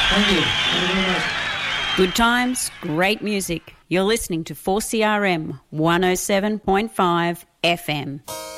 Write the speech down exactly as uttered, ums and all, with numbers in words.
Thank you. Thank you very much. Good times, great music. You're listening to four C R M one oh seven point five F M.